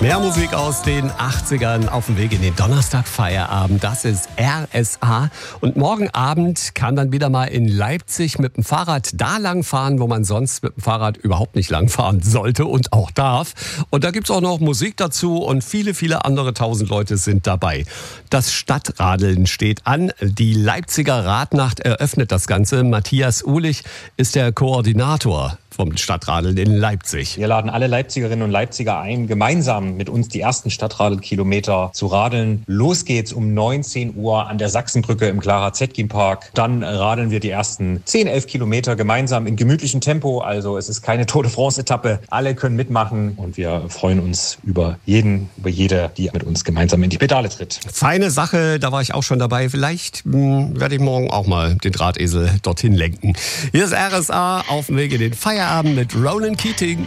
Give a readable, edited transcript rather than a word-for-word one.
Mehr Musik aus den 80ern auf dem Weg in den Donnerstagfeierabend. Das ist RSA. Und morgen Abend kann dann wieder mal in Leipzig mit dem Fahrrad da lang fahren, wo man sonst mit dem Fahrrad überhaupt nicht lang fahren sollte und auch darf. Und da gibt's auch noch Musik dazu und viele, viele andere 1000 Leute sind dabei. Das Stadtradeln steht an. Die Leipziger Radnacht eröffnet das Ganze. Matthias Uhlich ist der Koordinator vom Stadtradeln in Leipzig. Wir laden alle Leipzigerinnen und Leipziger ein, gemeinsam mit uns die ersten Stadtradelkilometer zu radeln. Los geht's um 19 Uhr an der Sachsenbrücke im Clara Zetkin Park. Dann radeln wir die ersten 10, 11 Kilometer gemeinsam in gemütlichem Tempo. Also es ist keine Tour de France-Etappe. Alle können mitmachen und wir freuen uns über jeden, über jede, die mit uns gemeinsam in die Pedale tritt. Feine Sache, da war ich auch schon dabei. Vielleicht werde ich morgen auch mal den Drahtesel dorthin lenken. Hier ist RSA auf dem Weg in den Feierabend mit Ronan Keating.